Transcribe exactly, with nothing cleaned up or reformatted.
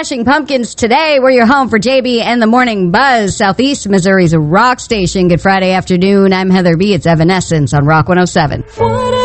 Smashing Pumpkins today. We're your home for J B and the Morning Buzz, Southeast Missouri's rock station. Good Friday afternoon. I'm Heather B. It's Evanescence on Rock one oh seven.